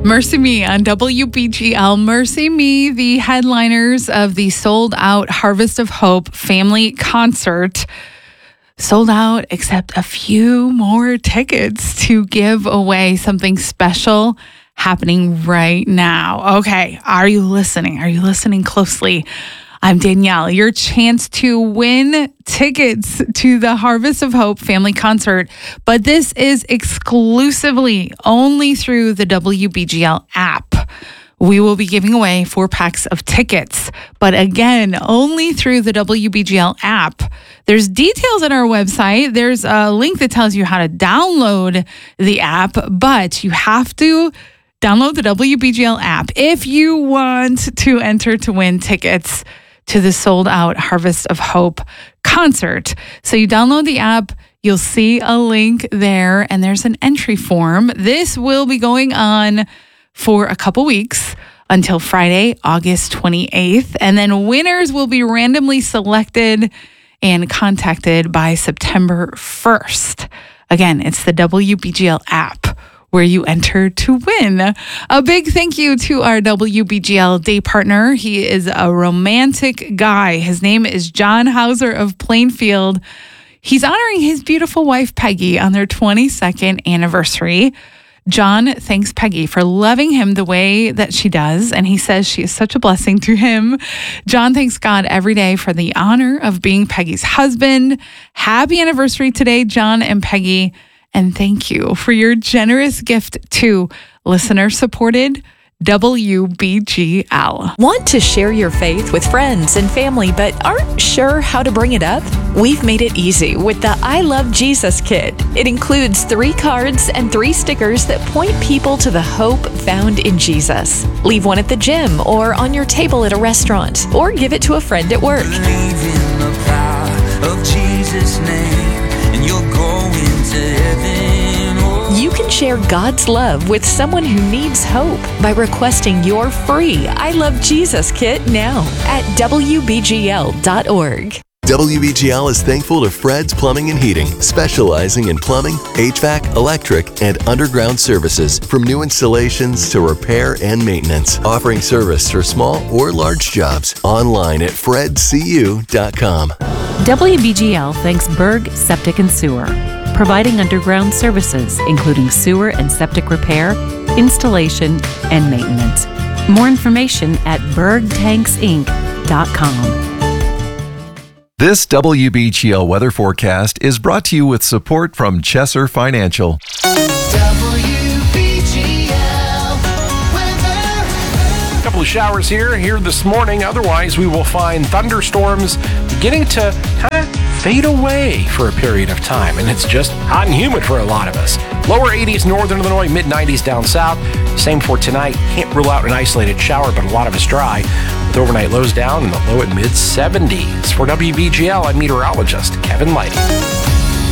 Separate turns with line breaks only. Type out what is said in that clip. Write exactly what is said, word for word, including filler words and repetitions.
Mercy Me on W B G L. Mercy Me, the headliners of the sold-out Harvest of Hope family concert. Sold out, except a few more tickets to give away. Something special happening right now. Okay, are you listening? Are you listening closely? I'm Danielle. Your chance to win tickets to the Harvest of Hope family concert, but this is exclusively only through the W B G L app. We will be giving away four packs of tickets, but again, only through the W B G L app. There's details on our website. There's a link that tells you how to download the app, but you have to download the W B G L app if you want to enter to win tickets to the sold out Harvest of Hope concert. So you download the app, you'll see a link there, and there's an entry form. This will be going on for a couple weeks until Friday, August twenty-eighth. And then winners will be randomly selected and contacted by September first. Again, it's the W B G L app where you enter to win. A big thank you to our W B G L day partner. He is a romantic guy. His name is John Hauser of Plainfield. He's honoring his beautiful wife, Peggy, on their twenty-second anniversary. John thanks Peggy for loving him the way that she does, and he says she is such a blessing to him. John thanks God every day for the honor of being Peggy's husband. Happy anniversary today, John and Peggy. And thank you for your generous gift to listener-supported W B G L.
Want to share your faith with friends and family, but aren't sure how to bring it up? We've made it easy with the I Love Jesus kit. It includes three cards and three stickers that point people to the hope found in Jesus. Leave one at the gym or on your table at a restaurant, or give it to a friend at work.
Believe in the power of Jesus' name, and you'll go into heaven. Oh.
You can share God's love with someone who needs hope by requesting your free I Love Jesus kit now at W B G L dot org.
W B G L is thankful to Fred's Plumbing and Heating, specializing in plumbing, H V A C, electric, and underground services, from new installations to repair and maintenance, offering service for small or large jobs. Online at fred c u dot com.
W B G L thanks Berg Septic and Sewer, providing underground services, including sewer and septic repair, installation, and maintenance. More information at berg tanks inc dot com.
This W B G L weather forecast is brought to you with support from Chesser Financial.
W B G L weather.
A couple of showers here, here this morning. Otherwise, we will find thunderstorms beginning to kind of fade away for a period of time. And it's just hot and humid for a lot of us. Lower eighties northern Illinois, mid nineties down south. Same for tonight. Can't rule out an isolated shower, but a lot of it's dry. With overnight lows down in the low and mid seventies. For W B G L, I'm meteorologist Kevin Lighty.